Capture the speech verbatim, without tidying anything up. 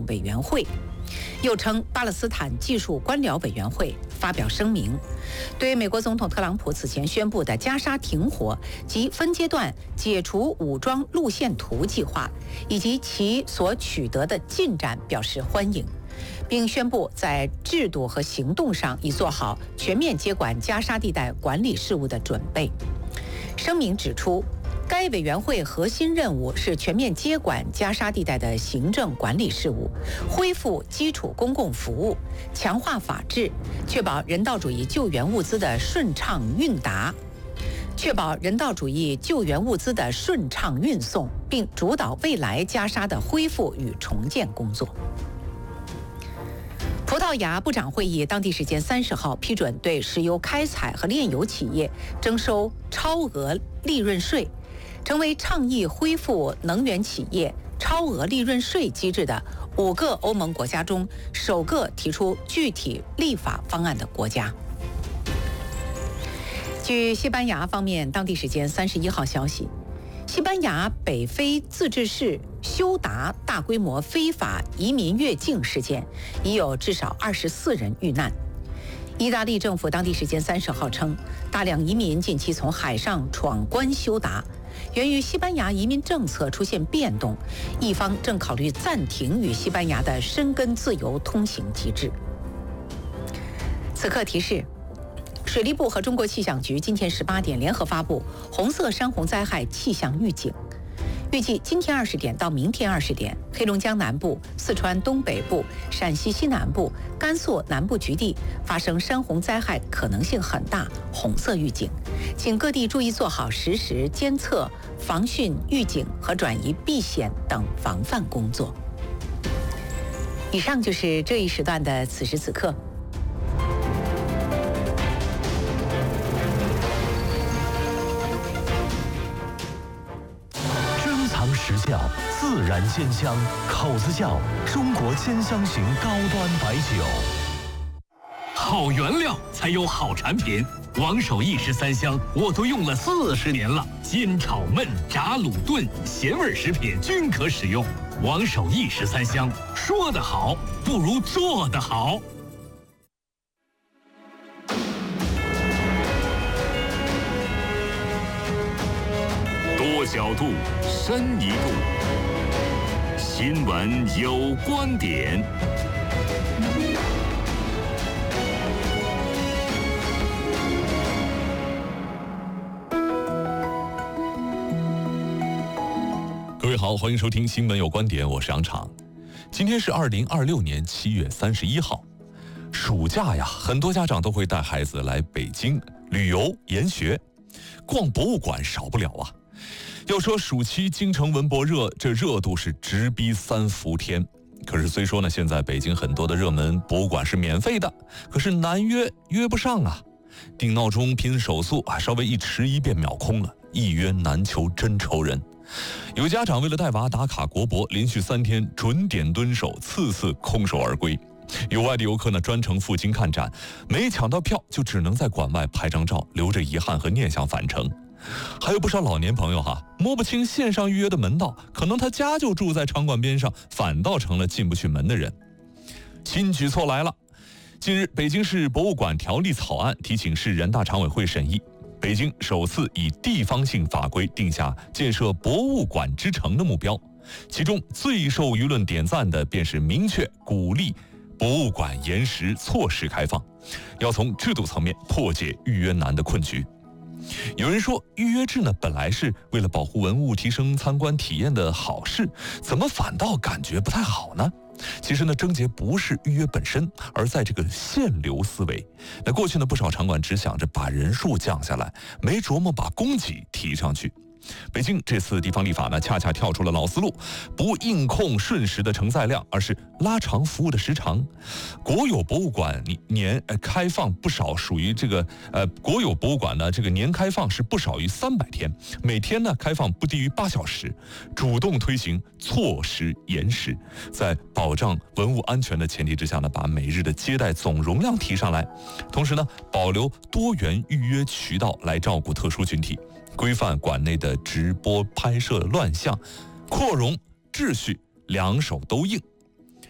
委员会，又称巴勒斯坦技术官僚委员会，发表声明，对美国总统特朗普此前宣布的加沙停火及分阶段解除武装路线图计划以及其所取得的进展表示欢迎，并宣布在制度和行动上已做好全面接管加沙地带管理事务的准备。声明指出，该委员会核心任务是全面接管加沙地带的行政管理事务，恢复基础公共服务，强化法治，确保人道主义救援物资的顺畅运达，确保人道主义救援物资的顺畅运送，并主导未来加沙的恢复与重建工作。葡萄牙部长会议当地时间三十号批准对石油开采和炼油企业征收超额利润税，成为倡议恢复能源企业超额利润税机制的五个欧盟国家中首个提出具体立法方案的国家。据西班牙方面当地时间三十一号消息，西班牙北非自治市休达大规模非法移民越境事件，已有至少二十四人遇难。意大利政府当地时间三十号称，大量移民近期从海上闯关休达，源于西班牙移民政策出现变动，一方正考虑暂停与西班牙的申根自由通行机制。此刻提示，水利部和中国气象局今天十八点联合发布红色山洪灾害气象预警，预计今天二十点到明天二十点，黑龙江南部、四川东北部、陕西西南部、甘肃南部局地发生山洪灾害可能性很大，红色预警，请各地注意做好实时监测、防汛预警和转移避险等防范工作。以上就是这一时段的此时此刻。 实效，自然鲜香，口子窖中国鲜香型高端白酒。 好原料才有好产品，王守义十三香我都用了四十年了，煎炒焖炸卤炖咸味食品均可使用。王守义十三香，说得好不如做得好。多角度，深一步。新闻有观点。 各位好，欢迎收听新闻有观点，我是杨昶。今天是二零二六年七月三十一号，暑假呀，很多家长都会带孩子来北京旅游研学，逛博物馆少不了啊。要说暑期京城文博热，这热度是直逼三伏天。可是虽说呢，现在北京很多的热门博物馆是免费的，可是难约约不上啊。定闹钟拼手速啊，稍微一迟疑便秒空了，一约难求真愁人。有家长为了带娃打卡国博，连续三天准点蹲守，次次空手而归。有外地游客呢专程赴京看展，没抢到票就只能在馆外拍张照，留着遗憾和念想返程。还有不少老年朋友哈，摸不清线上预约的门道，可能他家就住在场馆边上，反倒成了进不去门的人。新举措来了，近日北京市博物馆条例草案提请市人大常委会审议，北京首次以地方性法规定下建设博物馆之城的目标，其中最受舆论点赞的便是明确鼓励博物馆延时错时开放，要从制度层面破解预约难的困局。有人说，预约制呢本来是为了保护文物、提升参观体验的好事，怎么反倒感觉不太好呢？其实呢，症结不是预约本身，而在这个限流思维。那过去呢，不少场馆只想着把人数降下来，没琢磨把供给提上去。北京这次地方立法呢，恰恰跳出了老思路，不硬控瞬时的承载量，而是拉长服务的时长。国有博物馆年开放不少，属于这个呃国有博物馆呢，这个年开放是不少于三百天，每天呢开放不低于八小时，主动推行错时延时，在保障文物安全的前提之下呢，把每日的接待总容量提上来，同时呢，保留多元预约渠道来照顾特殊群体。规范馆内的直播拍摄乱象，扩容秩序两手都硬。